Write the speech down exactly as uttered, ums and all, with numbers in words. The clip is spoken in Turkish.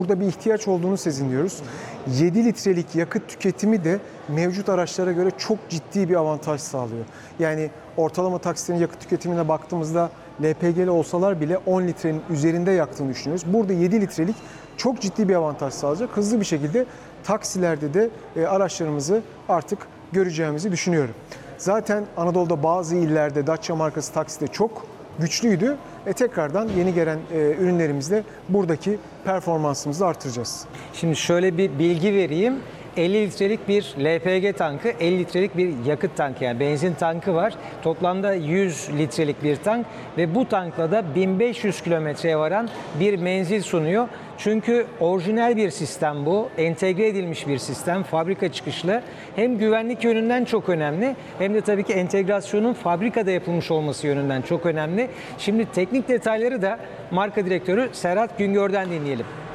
Burada bir ihtiyaç olduğunu sezinliyoruz. yedi litrelik yakıt tüketimi de mevcut araçlara göre çok ciddi bir avantaj sağlıyor. Yani ortalama taksilerin yakıt tüketimine baktığımızda L P G'li olsalar bile on litrenin üzerinde yaktığını düşünüyoruz. Burada yedi litrelik çok ciddi bir avantaj sağlayacak. Hızlı bir şekilde taksilerde de e, araçlarımızı artık göreceğimizi düşünüyorum. Zaten Anadolu'da bazı illerde Dacia markası takside çok güçlüydü. E tekrardan yeni gelen e, ürünlerimizle buradaki performansımızı artıracağız. Şimdi şöyle bir bilgi vereyim. elli litrelik bir L P G tankı, elli litrelik bir yakıt tankı, yani benzin tankı var. Toplamda yüz litrelik bir tank ve bu tankla da bin beş yüz kilometreye varan bir menzil sunuyor. Çünkü orijinal bir sistem bu, entegre edilmiş bir sistem, fabrika çıkışlı. Hem güvenlik yönünden çok önemli, hem de tabii ki entegrasyonun fabrikada yapılmış olması yönünden çok önemli. Şimdi teknik detayları da marka direktörü Serhat Güngör'den dinleyelim.